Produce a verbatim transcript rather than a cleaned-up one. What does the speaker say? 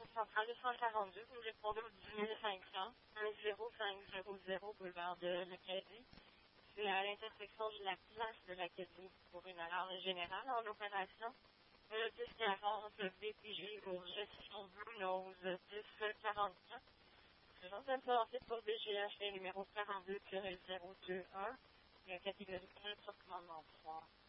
centrale de cent quarante-deux, vous me répondez au dix mille cinq cents, zéro cinq zéro zéro boulevard de l'Acadie. C'est à l'intersection de la place de l'Acadie pour une alarme générale en opération. Le dix quarante B P G pour gestion Blue Nose dix quarante-quatre. Présence implémentée pour B G H numéro quarante-deux zéro deux un. La catégorie un sur commandement trois.